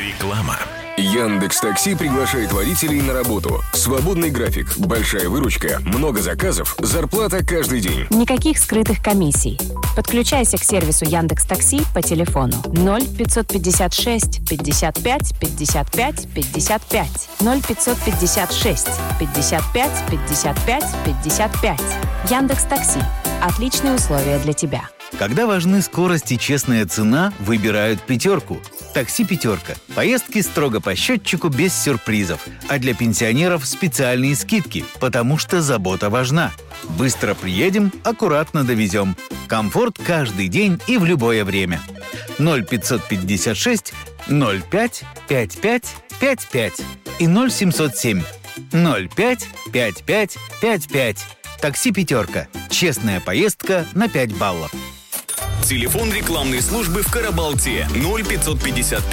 Реклама. Яндекс.Такси приглашает водителей на работу. Свободный график, большая выручка, много заказов, зарплата каждый день. Никаких скрытых комиссий. Подключайся к сервису Яндекс.Такси по телефону 0556 55 55 55 0556 55 55 55. Яндекс.Такси. Отличные условия для тебя. Когда важны скорость и честная цена, выбирают «Пятерку». Такси «Пятерка». Поездки строго по счетчику, без сюрпризов. А для пенсионеров специальные скидки, потому что забота важна. Быстро приедем, аккуратно довезем. Комфорт каждый день и в любое время. 0556 05 55 55 и 0707 05 55 55. Такси «Пятерка». Честная поездка на 5 баллов. Телефон рекламной службы в Карабалте 0555